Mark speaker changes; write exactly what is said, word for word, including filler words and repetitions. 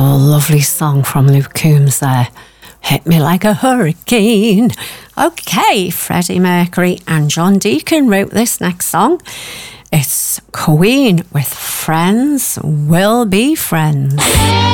Speaker 1: Oh, lovely song from Luke Combs there. Hit me like a hurricane. Okay, Freddie Mercury and John Deacon wrote this next song. It's Queen with Friends Will Be Friends.